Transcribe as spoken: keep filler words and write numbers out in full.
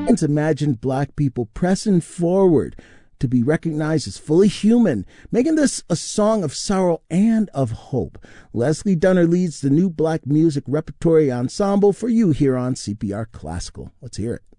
It's imagined black people pressing forward to be recognized as fully human, making this a song of sorrow and of hope. Leslie Dunner leads the new black music repertory ensemble for you here on C P R Classical. Let's hear it.